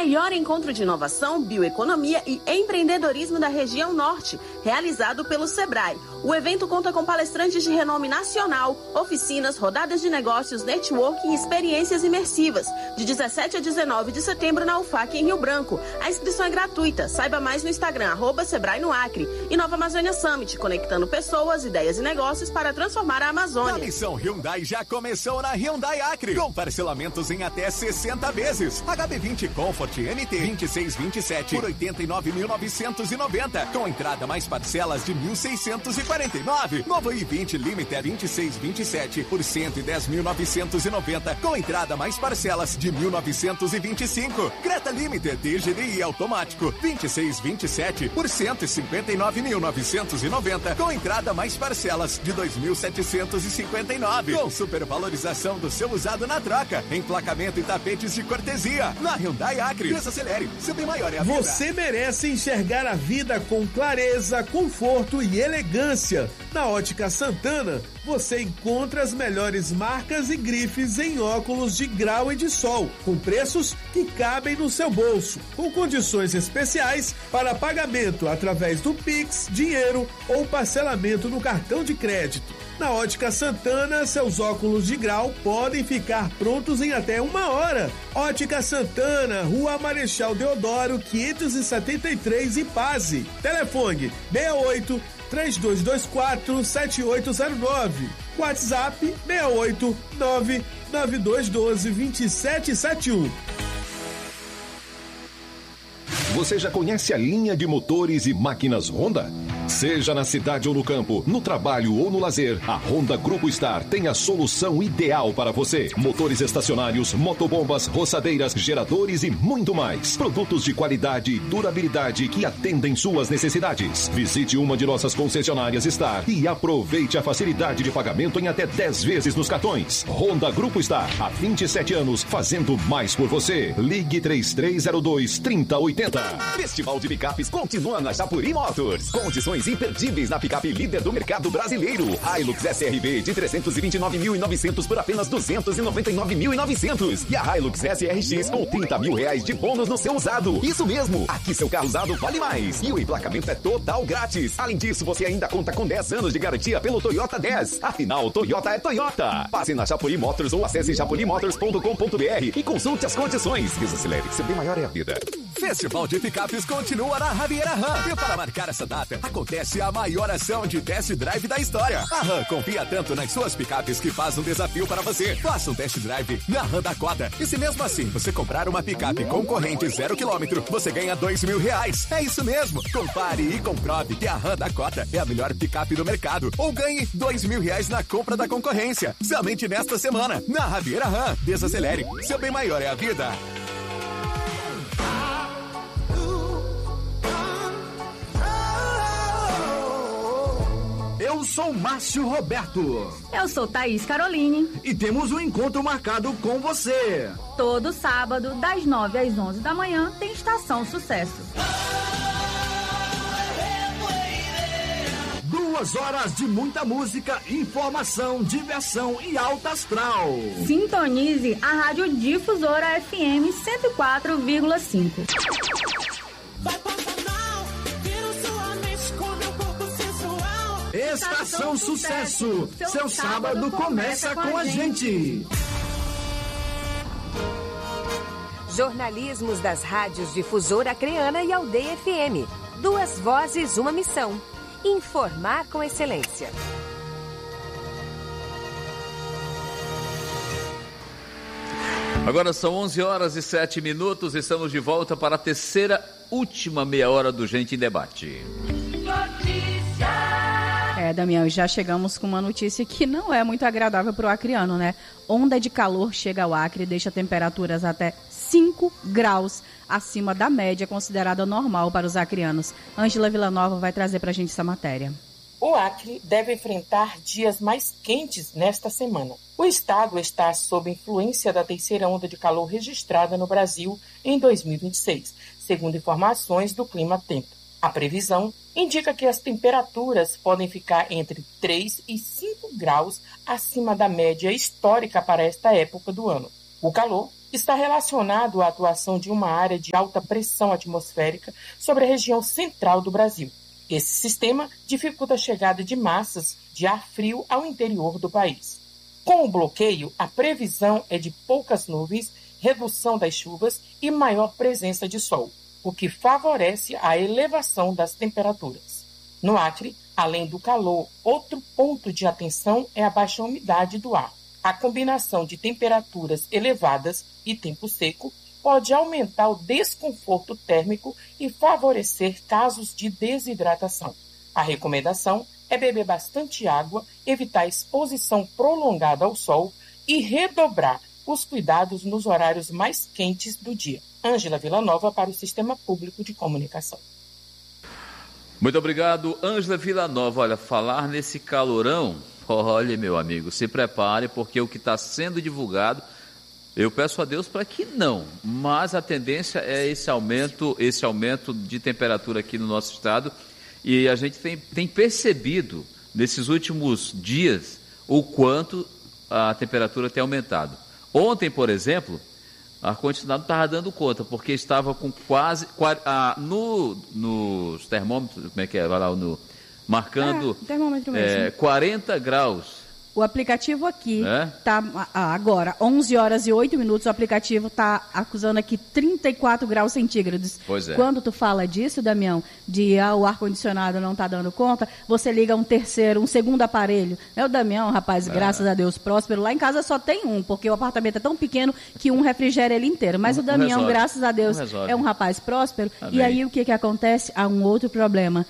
maior encontro de inovação, bioeconomia e empreendedorismo da região norte, realizado pelo Sebrae. O evento conta com palestrantes de renome nacional, oficinas, rodadas de negócios, networking e experiências imersivas, de 17 a 19 de setembro na UFAC, em Rio Branco. A inscrição é gratuita. Saiba mais no Instagram, @Sebrae no Acre. E Nova Amazônia Summit, conectando pessoas, ideias e negócios para transformar a Amazônia. A missão Hyundai já começou na Hyundai Acre, com parcelamentos em até 60 vezes. HB20 Comfort NT 2627 por 89.990, com entrada mais parcelas de 1.649. Novo i20 Limiter 2627 por 110.990, com entrada mais parcelas de 1.925. Creta Limiter TGDI automático 2627 por 159.990, com entrada mais parcelas de 2.759. Com supervalorização do seu usado na troca, emplacamento e tapetes de cortesia. Na Hyundai Acre, desacelere, seu bem maior é a vida. Você merece enxergar a vida com clareza, conforto e elegância. Na Ótica Santana, você encontra as melhores marcas e grifes em óculos de grau e de sol, com preços que cabem no seu bolso, com condições especiais para pagamento através do Pix, dinheiro ou parcelamento no cartão de crédito. Na Ótica Santana, seus óculos de grau podem ficar prontos em até 1 hora. Ótica Santana, Rua Marechal Deodoro, 573, Ipase. Telefone 68-3224-7809. WhatsApp 689-9212-2771. Você já conhece a linha de motores e máquinas Honda? Seja na cidade ou no campo, no trabalho ou no lazer, a Honda Grupo Star tem a solução ideal para você. Motores estacionários, motobombas, roçadeiras, geradores e muito mais. Produtos de qualidade e durabilidade que atendem suas necessidades. Visite uma de nossas concessionárias Star e aproveite a facilidade de pagamento em até 10 vezes nos cartões. Honda Grupo Star, há 27 anos, fazendo mais por você. Ligue 3302-3080. Festival de Picapes continua na Chapuri Motors. Condições imperdíveis na picape líder do mercado brasileiro. Hilux SRV de 329.900 por apenas 299.900. E a Hilux SRX com 30 mil reais de bônus no seu usado. Isso mesmo, aqui seu carro usado vale mais. E o emplacamento é total grátis. Além disso, você ainda conta com 10 anos de garantia pelo Toyota 10. Afinal, Toyota é Toyota. Passe na Chapuri Motors ou acesse chapurimotors.com.br e consulte as condições. Desacelere, seu bem maior é a vida. Festival de Picapes continua na Javiera Ram. E para marcar essa data, acontece a maior ação de test drive da história. A Ram confia tanto nas suas picapes que faz um desafio para você. Faça um test drive na Ram Dakota. E se mesmo assim você comprar uma picape concorrente 0 km, você ganha R$2.000. É isso mesmo. Compare e comprove que a Ram Dakota é a melhor picape do mercado. Ou ganhe R$2.000 na compra da concorrência. Somente nesta semana, na Javiera Ram. Desacelere. Seu bem maior é a vida. Eu sou Márcio Roberto. Eu sou Thaís Caroline. E temos um encontro marcado com você. Todo sábado, das 9 às 11 da manhã, tem Estação Sucesso. 2 horas de muita música, informação, diversão e alta astral. Sintonize a Rádio Difusora FM 104,5. Estação Sucesso. Seu sábado começa com a gente. Jornalismos das rádios Difusora Acreana e Aldeia FM. 2 vozes, uma missão. Informar com excelência. Agora são 11 horas e 7 minutos. Estamos de volta para a terceira, última meia hora do Gente em Debate. Damião, já chegamos com uma notícia que não é muito agradável para o acreano, né? Onda de calor chega ao Acre e deixa temperaturas até 5 graus acima da média considerada normal para os acreanos. Ângela Villanova vai trazer para a gente essa matéria. O Acre deve enfrentar dias mais quentes nesta semana. O estado está sob influência da terceira onda de calor registrada no Brasil em 2026, segundo informações do Clima Tempo. A previsão indica que as temperaturas podem ficar entre 3 e 5 graus acima da média histórica para esta época do ano. O calor está relacionado à atuação de uma área de alta pressão atmosférica sobre a região central do Brasil. Esse sistema dificulta a chegada de massas de ar frio ao interior do país. Com o bloqueio, a previsão é de poucas nuvens, redução das chuvas e maior presença de sol, o que favorece a elevação das temperaturas. No Acre, além do calor, outro ponto de atenção é a baixa umidade do ar. A combinação de temperaturas elevadas e tempo seco pode aumentar o desconforto térmico e favorecer casos de desidratação. A recomendação é beber bastante água, evitar exposição prolongada ao sol e redobrar os cuidados nos horários mais quentes do dia. Ângela Villanova para o Sistema Público de Comunicação. Muito obrigado, Ângela Villanova. Olha, falar nesse calorão, olha, meu amigo, se prepare, porque o que está sendo divulgado, eu peço a Deus para que não, mas a tendência é esse aumento de temperatura aqui no nosso estado, e a gente tem percebido nesses últimos dias o quanto a temperatura tem aumentado. Ontem, por exemplo, o ar-condicionado estava dando conta, porque estava com quase, nos termômetros, como é que é, vai lá, marcando 40 graus. O aplicativo aqui está agora, 11 horas e 8 minutos, o aplicativo está acusando aqui 34 graus centígrados. Pois é. Quando tu fala disso, Damião, de o ar-condicionado não está dando conta, você liga um segundo aparelho. O Damião, rapaz, graças a Deus, próspero, lá em casa só tem um, porque o apartamento é tão pequeno que um refrigera ele inteiro. Mas o Damião, graças a Deus, é um rapaz próspero. Amém. E aí o que acontece? Há um outro problema.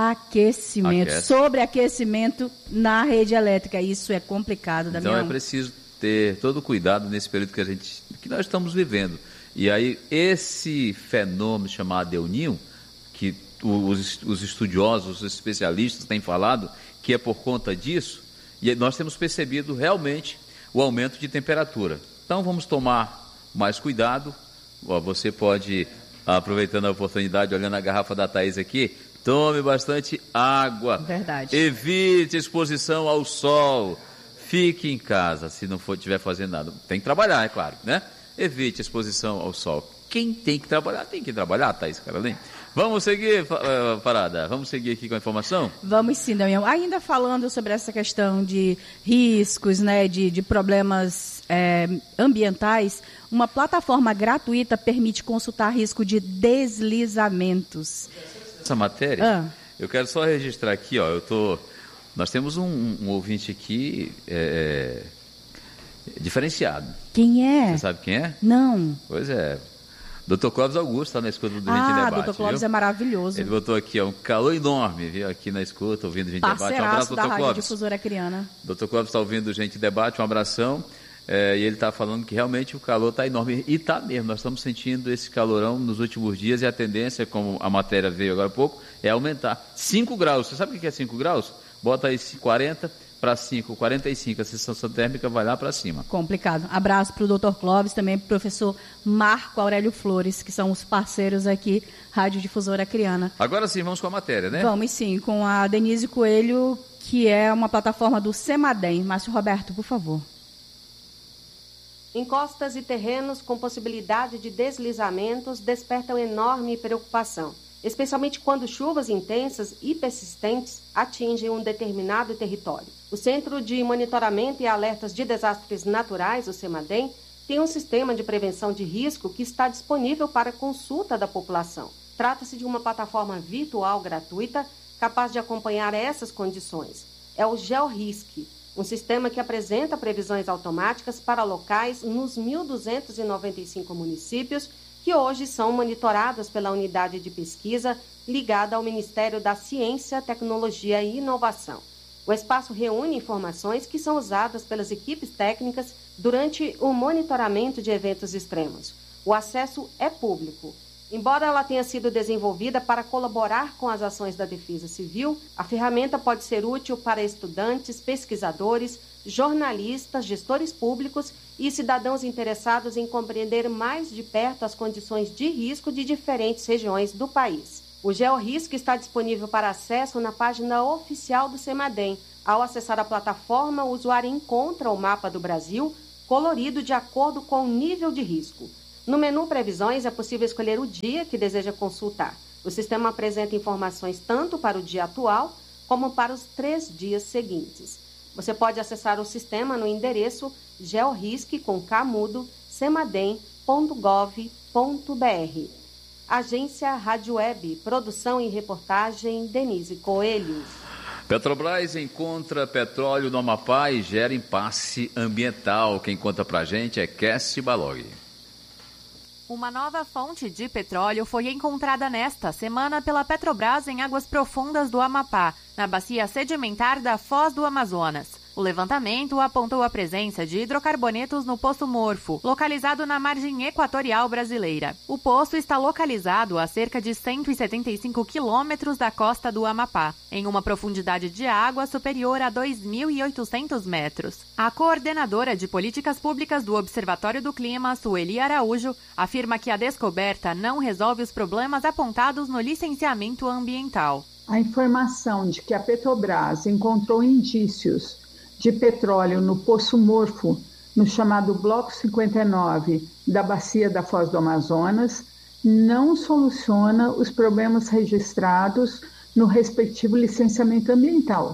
Sobreaquecimento na rede elétrica. Isso é complicado, Damião. Então é preciso ter todo cuidado nesse período que nós estamos vivendo. E aí esse fenômeno chamado El Niño, que os estudiosos, os especialistas têm falado que é por conta disso, e nós temos percebido realmente o aumento de temperatura. Então vamos tomar mais cuidado. Você pode, aproveitando a oportunidade, olhando a garrafa da Thaís aqui, tome bastante água. Verdade. Evite exposição ao sol. Fique em casa se não estiver fazendo nada. Tem que trabalhar, é claro, né? Evite exposição ao sol. Quem tem que trabalhar, Thaís Caroline. Vamos seguir, Parada? Vamos seguir aqui com a informação? Vamos sim, Damião. Ainda falando sobre essa questão de riscos, né, de problemas ambientais, uma plataforma gratuita permite consultar risco de deslizamentos. Essa matéria, eu quero só registrar aqui, nós temos um ouvinte aqui diferenciado. Quem é? Você sabe quem é? Não. Pois é, Dr. Clóvis Augusto está na escuta do Gente em Debate. Dr. Clóvis, viu? É maravilhoso. Ele botou aqui, um calor enorme, viu? Aqui na escuta, ouvindo Gente em Debate. Um abraço, da Dr. Rádio Clóvis. Difusora Acreana. Dr. Clóvis está ouvindo Gente em Debate, um abração. E ele está falando que realmente o calor está enorme. E está mesmo, nós estamos sentindo esse calorão nos últimos dias e a tendência, como a matéria veio agora há pouco, é aumentar. 5 graus, você sabe o que é 5 graus? Bota aí 40 para 5, 45, a sensação térmica vai lá para cima. Complicado. Abraço para o Dr. Clóvis, também para o professor Marco Aurélio Flores, que são os parceiros aqui, Rádio Difusora Acreana. Agora sim, vamos com a matéria, né? Vamos sim, com a Denise Coelho, que é uma plataforma do Semadem. Márcio Roberto, por favor. Encostas e terrenos com possibilidade de deslizamentos despertam enorme preocupação, especialmente quando chuvas intensas e persistentes atingem um determinado território. O Centro de Monitoramento e Alertas de Desastres Naturais, o Semadem, tem um sistema de prevenção de risco que está disponível para consulta da população. Trata-se de uma plataforma virtual gratuita capaz de acompanhar essas condições. É o GeoRisc, um sistema que apresenta previsões automáticas para locais nos 1.295 municípios que hoje são monitorados pela unidade de pesquisa ligada ao Ministério da Ciência, Tecnologia e Inovação. O espaço reúne informações que são usadas pelas equipes técnicas durante o monitoramento de eventos extremos. O acesso é público. Embora ela tenha sido desenvolvida para colaborar com as ações da Defesa Civil, a ferramenta pode ser útil para estudantes, pesquisadores, jornalistas, gestores públicos e cidadãos interessados em compreender mais de perto as condições de risco de diferentes regiões do país. O GeoRisc está disponível para acesso na página oficial do Semadem. Ao acessar a plataforma, o usuário encontra o mapa do Brasil colorido de acordo com o nível de risco. No menu Previsões é possível escolher o dia que deseja consultar. O sistema apresenta informações tanto para o dia atual como para os 3 dias seguintes. Você pode acessar o sistema no endereço georrisc.camudo.semadem.gov.br. Agência Rádio Web, produção e reportagem Denise Coelho. Petrobras encontra petróleo no Amapá e gera impasse ambiental. Quem conta pra gente é Cassie Balog. Uma nova fonte de petróleo foi encontrada nesta semana pela Petrobras em águas profundas do Amapá, na bacia sedimentar da Foz do Amazonas. O levantamento apontou a presença de hidrocarbonetos no Poço Morfo, localizado na margem equatorial brasileira. O poço está localizado a cerca de 175 quilômetros da costa do Amapá, em uma profundidade de água superior a 2.800 metros. A coordenadora de políticas públicas do Observatório do Clima, Sueli Araújo, afirma que a descoberta não resolve os problemas apontados no licenciamento ambiental. A informação de que a Petrobras encontrou indícios de petróleo no Poço Morfo, no chamado Bloco 59 da Bacia da Foz do Amazonas, não soluciona os problemas registrados no respectivo licenciamento ambiental.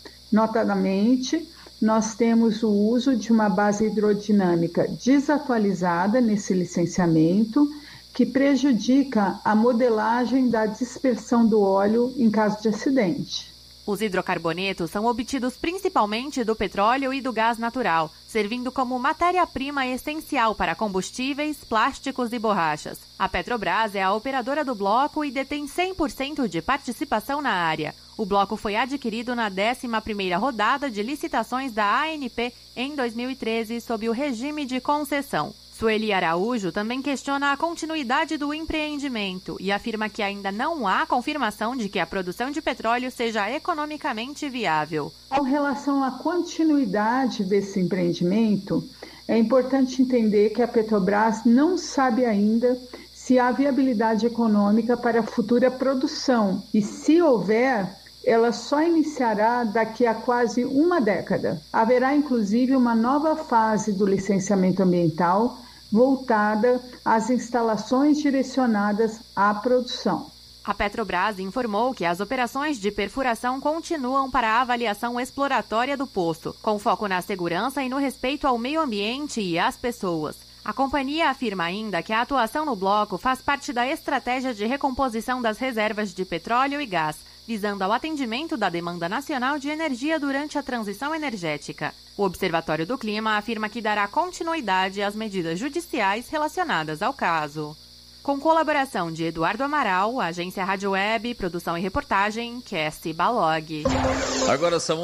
Notadamente, nós temos o uso de uma base hidrodinâmica desatualizada nesse licenciamento, que prejudica a modelagem da dispersão do óleo em caso de acidente. Os hidrocarbonetos são obtidos principalmente do petróleo e do gás natural, servindo como matéria-prima essencial para combustíveis, plásticos e borrachas. A Petrobras é a operadora do bloco e detém 100% de participação na área. O bloco foi adquirido na 11ª rodada de licitações da ANP em 2013 sob o regime de concessão. Sueli Araújo também questiona a continuidade do empreendimento e afirma que ainda não há confirmação de que a produção de petróleo seja economicamente viável. Com relação à continuidade desse empreendimento, é importante entender que a Petrobras não sabe ainda se há viabilidade econômica para a futura produção e, se houver, ela só iniciará daqui a quase uma década. Haverá, inclusive, uma nova fase do licenciamento ambiental voltada às instalações direcionadas à produção. A Petrobras informou que as operações de perfuração continuam para a avaliação exploratória do poço, com foco na segurança e no respeito ao meio ambiente e às pessoas. A companhia afirma ainda que a atuação no bloco faz parte da estratégia de recomposição das reservas de petróleo e gás, visando ao atendimento da demanda nacional de energia durante a transição energética. O Observatório do Clima afirma que dará continuidade às medidas judiciais relacionadas ao caso. Com colaboração de Eduardo Amaral, Agência Rádio Web, produção e reportagem, Cassie Balog. Agora são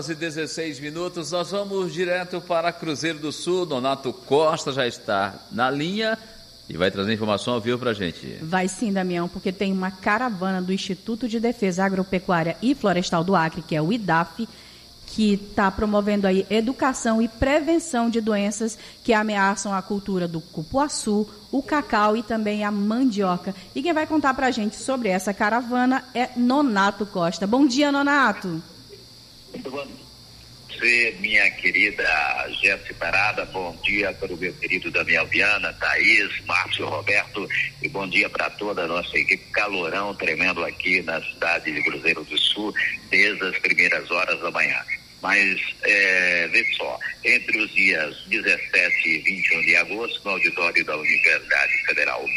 11h16, nós vamos direto para Cruzeiro do Sul. Nonato Costa já está na linha e vai trazer informação ao vivo para a gente. Vai sim, Damião, porque tem uma caravana do Instituto de Defesa Agropecuária e Florestal do Acre, que é o IDAF, que está promovendo aí educação e prevenção de doenças que ameaçam a cultura do cupuaçu, o cacau e também a mandioca. E quem vai contar para a gente sobre essa caravana é Nonato Costa. Bom dia, Nonato. Muito bom dia, minha querida Jéssica Parada. Bom dia para o meu querido Damião Viana, Thaís, Márcio, Roberto. E bom dia para toda a nossa equipe. Calorão tremendo aqui na cidade de Cruzeiro do Sul, desde as primeiras horas da manhã. Mas, vê só, entre os dias 17 e 21 de agosto, no auditório da Universidade Federal